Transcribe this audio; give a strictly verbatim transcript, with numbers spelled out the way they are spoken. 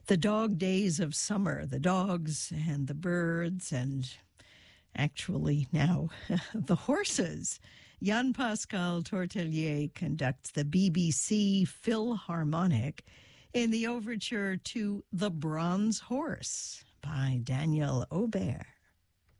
the dog days of summer, the dogs and the birds, and actually now the horses. Jan Pascal Tortelier conducts the B B C Philharmonic in the overture to The Bronze Horse by Daniel Aubert.